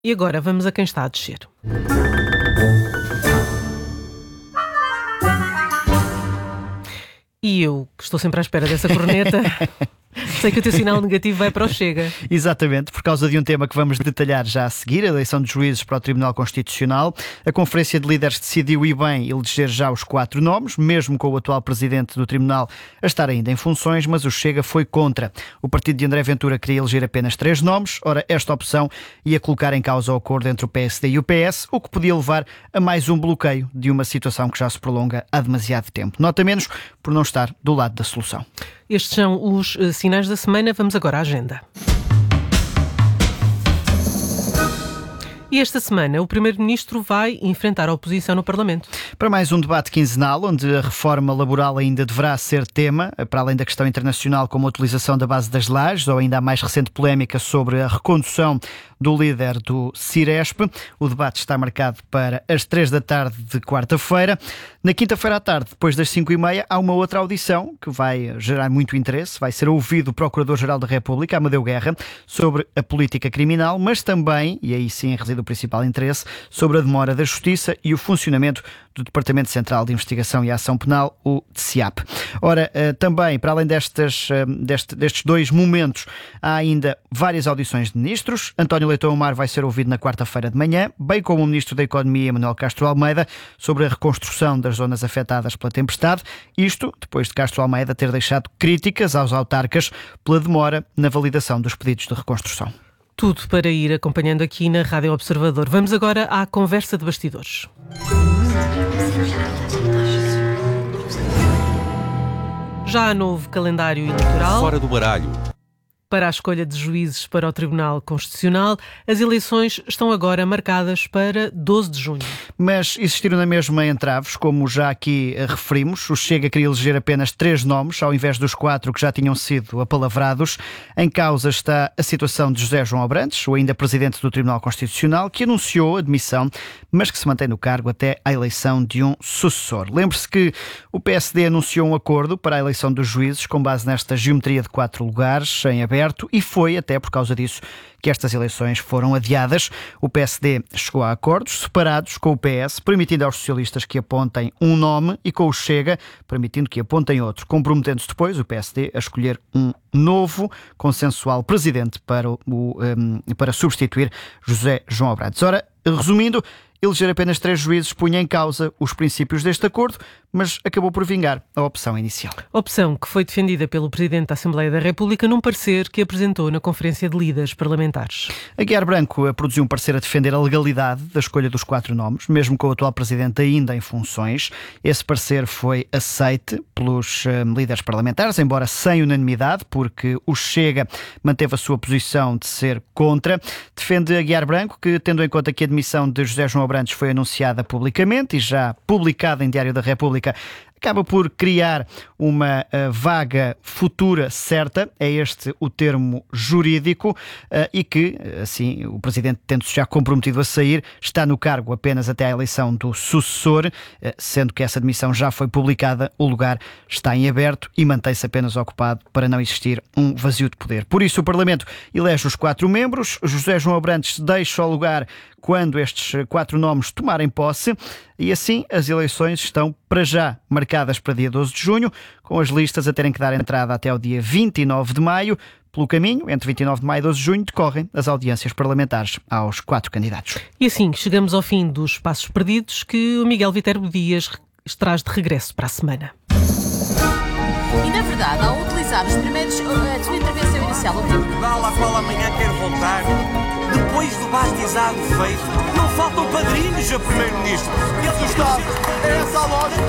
E agora vamos a quem está a descer. E eu, que estou sempre à espera dessa corneta, sei que o teu sinal negativo vai para o Chega. Exatamente, por causa de um tema que vamos detalhar já a seguir, a eleição de juízes para o Tribunal Constitucional. A Conferência de Líderes decidiu, e bem, eleger já os 4 nomes, mesmo com o atual Presidente do Tribunal a estar ainda em funções, mas o Chega foi contra. O partido de André Ventura queria eleger apenas 3 nomes. Ora, esta opção ia colocar em causa o acordo entre o PSD e o PS, o que podia levar a mais um bloqueio de uma situação que já se prolonga há demasiado tempo. Nota menos por não estar do lado da solução. Estes são os sinais da semana. Vamos agora à agenda. E esta semana o Primeiro-Ministro vai enfrentar a oposição no Parlamento. Para mais um debate quinzenal, onde a reforma laboral ainda deverá ser tema, para além da questão internacional como a utilização da base das lajes, ou ainda a mais recente polémica sobre a recondução do líder do Ciresp. O debate está marcado para as 3 da tarde de quarta-feira. Na quinta-feira à tarde, depois das 5h30, há uma outra audição que vai gerar muito interesse. Vai ser ouvido o Procurador-Geral da República, Amadeu Guerra, sobre a política criminal, mas também, e aí sim reside o principal interesse, sobre a demora da Justiça e o funcionamento do Departamento Central de Investigação e Ação Penal, o DCIAP. Ora, também, para além destes 2 momentos, há ainda várias audições de ministros. António Leitão Amar vai ser ouvido na quarta-feira de manhã, bem como o Ministro da Economia, Manuel Castro Almeida, sobre a reconstrução das zonas afetadas pela tempestade. Isto depois de Castro Almeida ter deixado críticas aos autarcas pela demora na validação dos pedidos de reconstrução. Tudo para ir acompanhando aqui na Rádio Observador. Vamos agora à conversa de bastidores. Já há novo calendário eleitoral. Fora do baralho. Para a escolha de juízes para o Tribunal Constitucional, as eleições estão agora marcadas para 12 de junho. Mas existiram na mesma entraves, como já aqui referimos. O Chega queria eleger apenas 3 nomes, ao invés dos 4 que já tinham sido apalavrados. Em causa está a situação de José João Abrantes, o ainda Presidente do Tribunal Constitucional, que anunciou a demissão, mas que se mantém no cargo até à eleição de um sucessor. Lembre-se que o PSD anunciou um acordo para a eleição dos juízes com base nesta geometria de 4 lugares em aberto, e foi até por causa disso que estas eleições foram adiadas. O PSD chegou a acordos separados com o PS, permitindo aos socialistas que apontem um nome, e com o Chega, permitindo que apontem outro, comprometendo-se depois o PSD a escolher um novo, consensual presidente para substituir José João Abrantes. Ora, resumindo, eleger apenas 3 juízes punha em causa os princípios deste acordo, mas acabou por vingar a opção inicial. Opção que foi defendida pelo Presidente da Assembleia da República num parecer que apresentou na Conferência de Líderes Parlamentares. Aguiar Branco produziu um parecer a defender a legalidade da escolha dos 4 nomes, mesmo com o atual Presidente ainda em funções. Esse parecer foi aceite pelos líderes parlamentares, embora sem unanimidade, porque o Chega manteve a sua posição de ser contra. Defende Aguiar Branco que, tendo em conta que a demissão de José João Abrantes foi anunciada publicamente e já publicada em Diário da República, acaba por criar uma vaga futura certa, é este o termo jurídico, e que, assim, o Presidente, tendo-se já comprometido a sair, está no cargo apenas até à eleição do sucessor, sendo que essa demissão já foi publicada, o lugar está em aberto e mantém-se apenas ocupado para não existir um vazio de poder. Por isso, o Parlamento elege os 4 membros. José João Abrantes deixa o lugar quando estes 4 nomes tomarem posse, e assim as eleições estão para já marcadas para dia 12 de junho, com as listas a terem que dar entrada até ao dia 29 de maio. Pelo caminho, entre 29 de maio e 12 de junho, decorrem as audiências parlamentares aos 4 candidatos. E assim chegamos ao fim dos passos perdidos que o Miguel Viterbo Dias traz de regresso para a semana. E na verdade, ao utilizar a sua intervenção inicial, o tribunal à qual amanhã quer voltar, depois do bastizado feito, não faltam padrinhos a Primeiro-Ministro. Esse Estado, é essa a lógica.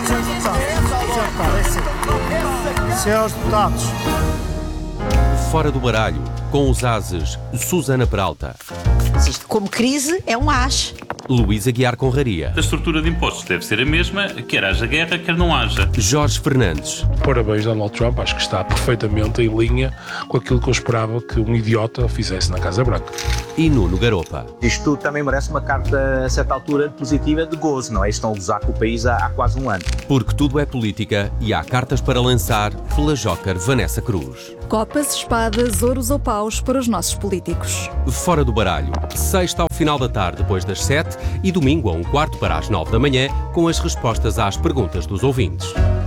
Senhores deputados. Fora do baralho, com os ases Susana Peralta. Isto, como crise, é um as. Luís Aguiar Conraria. A estrutura de impostos deve ser a mesma, quer haja guerra, quer não haja. Jorge Fernandes. Parabéns, Donald Trump. Acho que está perfeitamente em linha com aquilo que eu esperava que um idiota fizesse na Casa Branca. E Nuno Garopa. Isto também merece uma carta, a certa altura, positiva de gozo, não é? Estão a gozar com o país há quase um ano. Porque tudo é política e há cartas para lançar pela Joker Vanessa Cruz. Copas, espadas, ouros ou paus para os nossos políticos. Fora do baralho. Sexta ao final da tarde, depois das 7 e domingo a 1/4 para as 9 da manhã, com as respostas às perguntas dos ouvintes.